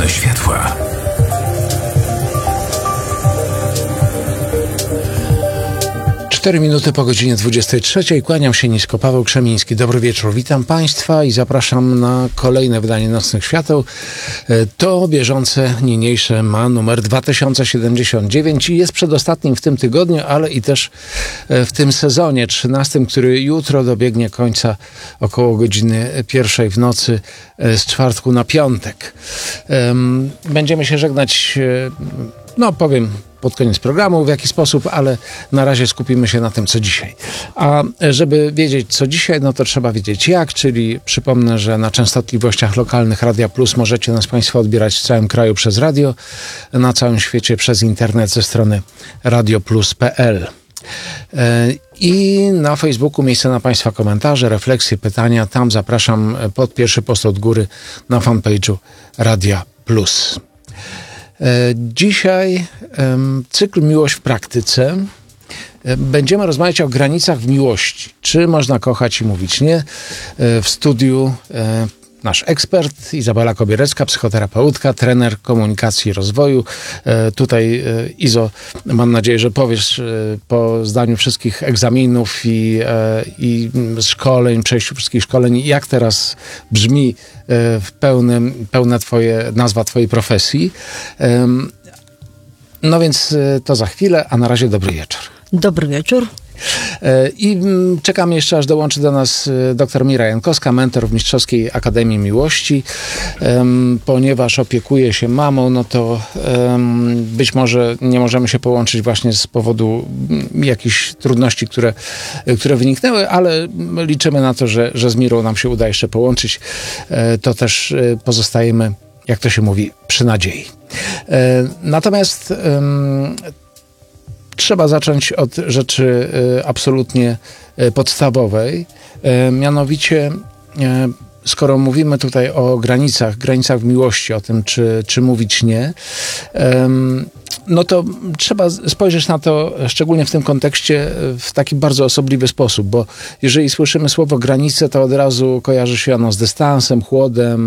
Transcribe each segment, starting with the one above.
Nocne światła. Cztery minuty po godzinie 23. Kłaniam się nisko, Paweł Krzemiński. Dobry wieczór, witam Państwa i zapraszam na kolejne wydanie Nocnych Świateł. To bieżące, niniejsze ma numer 2079 i jest przedostatnim w tym tygodniu, ale i też w tym sezonie 13, który jutro dobiegnie końca około godziny 1 w nocy z czwartku na piątek. Będziemy się żegnać, powiem pod koniec programu w jaki sposób, ale na razie skupimy się na tym, co dzisiaj. A żeby wiedzieć, co dzisiaj, to trzeba wiedzieć jak, czyli przypomnę, że na częstotliwościach lokalnych Radia Plus możecie nas Państwo odbierać w całym kraju przez radio, na całym świecie przez internet ze strony radioplus.pl. I na Facebooku miejsce na Państwa komentarze, refleksje, pytania. Tam zapraszam pod pierwszy post od góry na fanpage'u Radia Plus. Dzisiaj cykl Miłość w praktyce. Będziemy rozmawiać o granicach w miłości. Czy można kochać i mówić nie? W studiu nasz ekspert Izabela Kobierecka, psychoterapeutka, trener komunikacji i rozwoju. Tutaj Izo, mam nadzieję, że powiesz po zdaniu wszystkich egzaminów i szkoleń, przejściu wszystkich szkoleń, jak teraz brzmi pełna nazwa twojej profesji. No więc to za chwilę, a na razie dobry wieczór. Dobry wieczór. I czekamy jeszcze, aż dołączy do nas dr Mira Jankowska, mentor w Mistrzowskiej Akademii Miłości. Ponieważ opiekuje się mamą, to być może nie możemy się połączyć właśnie z powodu jakichś trudności, które wyniknęły, ale liczymy na to, że z Mirą nam się uda jeszcze połączyć. To też pozostajemy, jak to się mówi, przy nadziei. Natomiast trzeba zacząć od rzeczy absolutnie podstawowej. Mianowicie, skoro mówimy tutaj o granicach w miłości, o tym, czy mówić nie, to trzeba spojrzeć na to, szczególnie w tym kontekście, w taki bardzo osobliwy sposób, bo jeżeli słyszymy słowo granice, to od razu kojarzy się ono z dystansem, chłodem,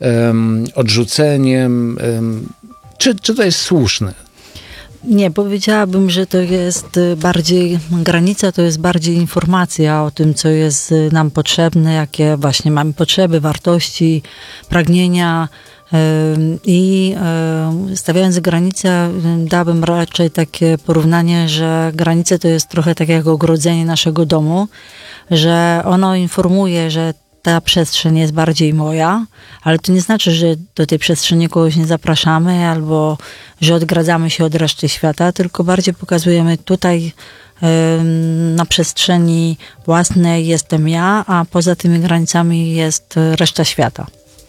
odrzuceniem. Czy to jest słuszne? Nie, powiedziałabym, że to jest bardziej, granica to jest bardziej informacja o tym, co jest nam potrzebne, jakie właśnie mamy potrzeby, wartości, pragnienia i stawiając granice, dałabym raczej takie porównanie, że granice to jest trochę tak jak ogrodzenie naszego domu, że ono informuje, że ta przestrzeń jest bardziej moja, ale to nie znaczy, że do tej przestrzeni kogoś nie zapraszamy albo że odgradzamy się od reszty świata, tylko bardziej pokazujemy tutaj na przestrzeni własnej jestem ja, a poza tymi granicami jest reszta świata.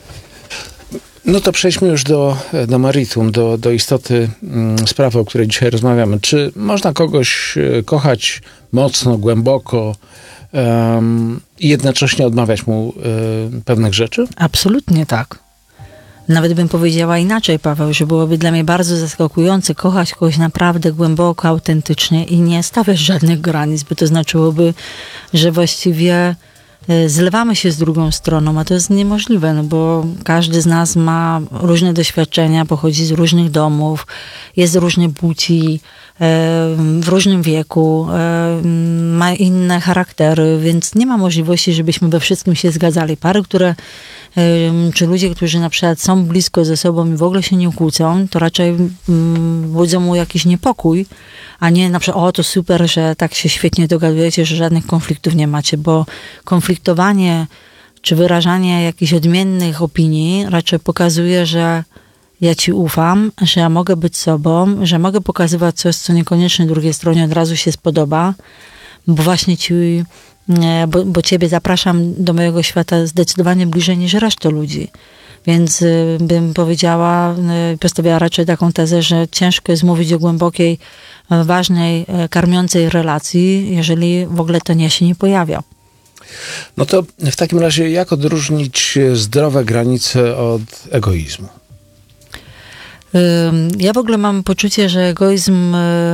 No to przejdźmy już do meritum, do istoty sprawy, o której dzisiaj rozmawiamy. Czy można kogoś kochać mocno, głęboko, i jednocześnie odmawiać mu pewnych rzeczy? Absolutnie tak. Nawet bym powiedziała inaczej, Paweł, że byłoby dla mnie bardzo zaskakujące kochać kogoś naprawdę głęboko, autentycznie i nie stawiać żadnych granic, bo to znaczyłoby, że właściwie zlewamy się z drugą stroną, a to jest niemożliwe, bo każdy z nas ma różne doświadczenia, pochodzi z różnych domów, jest z różnej płci, w różnym wieku, ma inne charaktery, więc nie ma możliwości, żebyśmy we wszystkim się zgadzali. Pary, czy ludzie, którzy na przykład są blisko ze sobą i w ogóle się nie kłócą, to raczej budzą mu jakiś niepokój, a nie na przykład, to super, że tak się świetnie dogadujecie, że żadnych konfliktów nie macie, bo konfliktowanie czy wyrażanie jakichś odmiennych opinii raczej pokazuje, że ja ci ufam, że ja mogę być sobą, że mogę pokazywać coś, co niekoniecznie drugiej stronie od razu się spodoba, bo właśnie bo ciebie zapraszam do mojego świata zdecydowanie bliżej niż resztę ludzi. Więc bym powiedziała, postawiała raczej taką tezę, że ciężko jest mówić o głębokiej, ważnej, karmiącej relacji, jeżeli w ogóle to nie się nie pojawia. No to w takim razie jak odróżnić zdrowe granice od egoizmu? Ja w ogóle mam poczucie, że egoizm